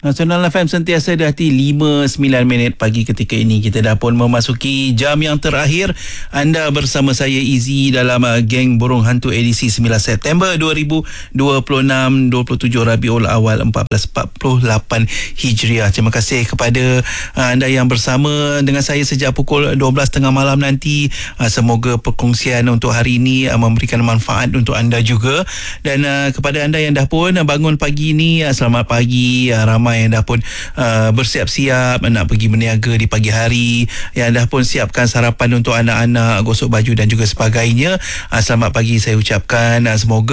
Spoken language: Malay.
Nasional FM sentiasa di hati 5-9 minit pagi ketika ini. Kita dah pun memasuki jam yang terakhir. Anda bersama saya Izzy dalam Geng Burung Hantu edisi 9 September 2026, 27 Rabiul Awal 1448 Hijriah. Terima kasih kepada anda yang bersama dengan saya sejak pukul 12.30 malam nanti. Semoga perkongsian untuk hari ini memberikan manfaat untuk anda juga. Dan kepada anda yang dah pun bangun pagi ini, selamat pagi. Ramai yang dah pun bersiap-siap nak pergi berniaga di pagi hari, yang dah pun siapkan sarapan untuk anak-anak, gosok baju dan juga sebagainya. Selamat pagi saya ucapkan. Semoga